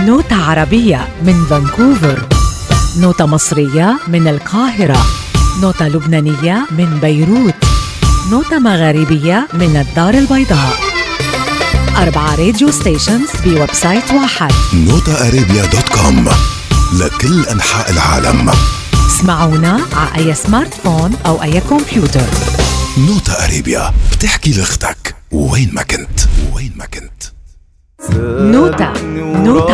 نوتة عربية من فانكوفر، نوتة مصرية من القاهرة، نوتة لبنانية من بيروت، نوتة مغاربية من الدار البيضاء. 4 راديو ستيشنز بويب سايت واحد، notaarabia.com، لكل أنحاء العالم. اسمعونا على أي سمارت فون أو أي كمبيوتر. نوتا أرابيا، بتحكي لأختك وين ما كنت. نوتة